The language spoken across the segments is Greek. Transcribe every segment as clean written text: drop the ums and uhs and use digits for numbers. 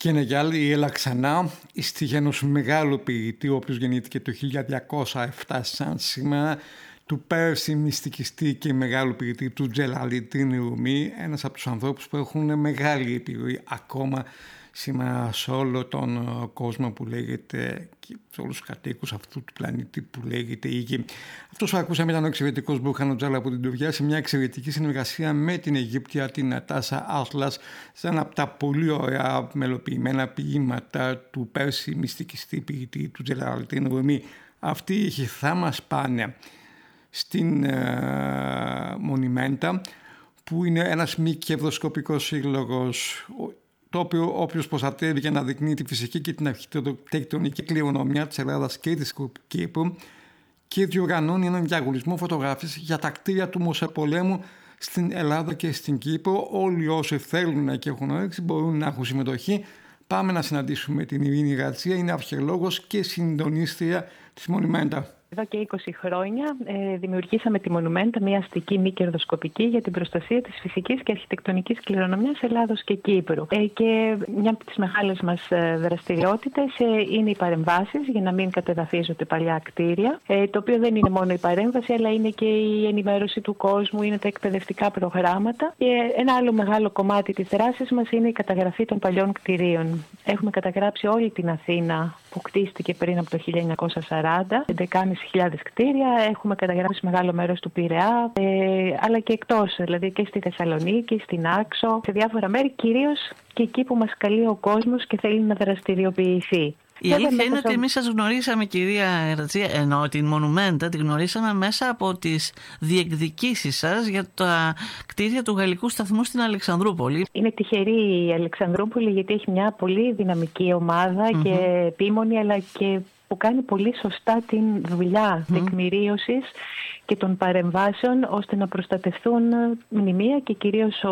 Και είναι για άλλη η Ελαξανά, η στοιχεία ενός μεγάλου ποιητή, ο οποίος γεννήθηκε το 1207 σαν σήμερα, του πέρσι μυστικιστή και μεγάλου ποιητή του Τζελαλντίν Ρούμι, ένας από τους ανθρώπους που έχουν μεγάλη επιρροή ακόμα σήμερα σε όλο τον κόσμο που λέγεται, και σε όλους τους κατοίκους αυτού του πλανήτη που λέγεται η Γη. Αυτός που ακούσαμε ήταν ο εξαιρετικός Μπουρχάνο Τζάλα από την Τουρκία, σε μια εξαιρετική συνεργασία με την Αιγύπτια, την Νατάσα Άτλας, σε ένα από τα πολύ ωραία μελοποιημένα ποίηματα του πέρσι μυστικιστή ποιητή του Τζελαλντίν Ρούμι. Αυτοί οι ήχοι θα μας πάνε στην Μονιμέντα, που είναι ένας μη κερδοσκοπικός σύλλογος, το οποίο όποιος προστατεύει και αναδεικνύει τη φυσική και την αρχιτεκτονική κληρονομιά της Ελλάδας και της Κύπρου, και διοργανώνει έναν διαγωνισμό φωτογράφησης για τα κτίρια του Μοσεπολέμου στην Ελλάδα και στην Κύπρο. Όλοι όσοι θέλουν και έχουν όρεξη μπορούν να έχουν συμμετοχή. Πάμε να συναντήσουμε την Ειρήνη Γατσία, είναι αρχαιολόγος και συντονίστρια της Μονιμέντα. Εδώ και 20 χρόνια δημιουργήσαμε τη Μονιμέντα, μια αστική μη κερδοσκοπική για την προστασία της φυσικής και αρχιτεκτονικής κληρονομιάς Ελλάδος και Κύπρου. Και μια από τις μεγάλες μας δραστηριότητες είναι οι παρεμβάσεις για να μην κατεδαφίζονται παλιά κτίρια. Το οποίο δεν είναι μόνο η παρέμβαση, αλλά είναι και η ενημέρωση του κόσμου, είναι τα εκπαιδευτικά προγράμματα. Και ένα άλλο μεγάλο κομμάτι της δράσης μας είναι η καταγραφή των παλιών κτιρίων. Έχουμε καταγράψει όλη την Αθήνα που κτίστηκε πριν από το 1940, 11.500 κτίρια. Έχουμε καταγράψει μεγάλο μέρος του Πειραιά, αλλά και εκτός, δηλαδή και στη Θεσσαλονίκη, στην Άξο, σε διάφορα μέρη, κυρίως και εκεί που μας καλεί ο κόσμος και θέλει να δραστηριοποιηθεί. Η αλήθεια είναι ότι εμείς σας γνωρίσαμε, κυρία Γατσία, ενώ την Μονιμέντα την γνωρίσαμε μέσα από τις διεκδικήσεις σας για τα κτίρια του Γαλλικού Σταθμού στην Αλεξανδρούπολη. Είναι τυχερή η Αλεξανδρούπολη γιατί έχει μια πολύ δυναμική ομάδα και επίμονη, αλλά και που κάνει πολύ σωστά την δουλειά τεκμηρίωσης και των παρεμβάσεων, ώστε να προστατευτούν μνημεία και κυρίως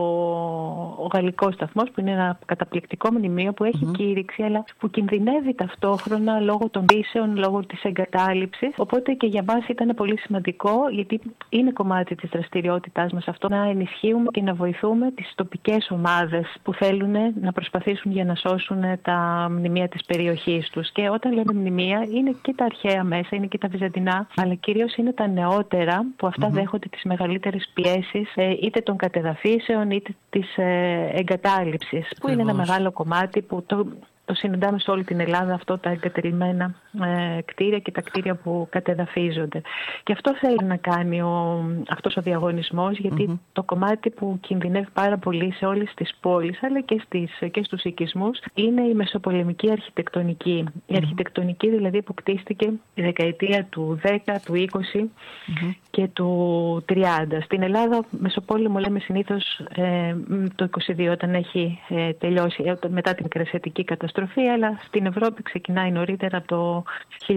ο Γαλλικός Σταθμός, που είναι ένα καταπληκτικό μνημείο που έχει κήρυξη, αλλά που κινδυνεύει ταυτόχρονα λόγω των δύσεων, λόγω της εγκατάλειψης. Οπότε και για μας ήταν πολύ σημαντικό, γιατί είναι κομμάτι της δραστηριότητάς μας αυτό, να ενισχύουμε και να βοηθούμε τις τοπικές ομάδες που θέλουν να προσπαθήσουν για να σώσουν τα μνημεία της περιοχής τους. Και όταν λέμε μνημεία, είναι και τα αρχαία μέσα, είναι και τα βυζαντινά, αλλά κυρίως είναι τα νεότερα, που αυτά δέχονται τις μεγαλύτερες πιέσεις, είτε των κατεδαφίσεων είτε της εγκατάλειψης, που είναι ένα μεγάλο κομμάτι που το συναντάμε σε όλη την Ελλάδα, αυτό τα εγκατελειμμένα κτίρια και τα κτίρια που κατεδαφίζονται. Και αυτό θέλει να κάνει αυτός ο διαγωνισμός, γιατί το κομμάτι που κινδυνεύει πάρα πολύ σε όλες τις πόλεις, αλλά και στους οικισμούς, είναι η μεσοπολεμική αρχιτεκτονική. Η αρχιτεκτονική δηλαδή που κτίστηκε τη δεκαετία του 10, του 20 και του 30. Στην Ελλάδα, Μεσοπόλεμο λέμε συνήθως το 22, όταν έχει τελειώσει, μετά την Κρασιατική καταστροφή, αλλά στην Ευρώπη ξεκινάει νωρίτερα από το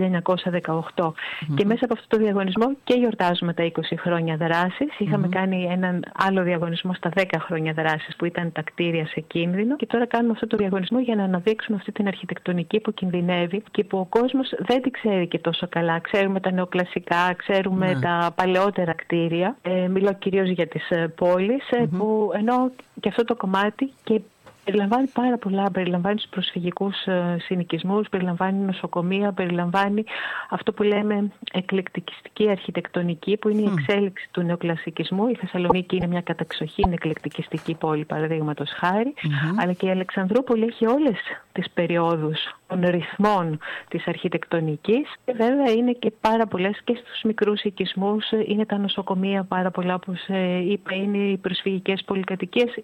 1918. Και μέσα από αυτό το διαγωνισμό και γιορτάζουμε τα 20 χρόνια δράσης. Είχαμε κάνει έναν άλλο διαγωνισμό στα 10 χρόνια δράσης, που ήταν τα κτίρια σε κίνδυνο. Και τώρα κάνουμε αυτό το διαγωνισμό για να αναδείξουμε αυτή την αρχιτεκτονική που κινδυνεύει και που ο κόσμος δεν την ξέρει και τόσο καλά. Ξέρουμε τα νεοκλασικά, ξέρουμε τα παλαιότερα κτίρια. Μιλώ κυρίως για τις πόλεις, που ενώ και αυτό το κομμάτι και περιλαμβάνει πάρα πολλά, περιλαμβάνει τους προσφυγικούς συνοικισμούς, περιλαμβάνει νοσοκομεία, περιλαμβάνει αυτό που λέμε εκλεκτικιστική αρχιτεκτονική, που είναι η εξέλιξη του νεοκλασικισμού. Η Θεσσαλονίκη είναι μια καταξοχήν εκλεκτικιστική πόλη, παραδείγματος χάρη, αλλά και η Αλεξανδρούπολη έχει όλες τις περιόδους των ρυθμών της αρχιτεκτονικής, και βέβαια είναι και πάρα πολλές και στους μικρούς οικισμούς, είναι τα νοσοκομεία πάρα πολλά, όπως είπα, είναι οι προσφυγικές πολυκατοικίες,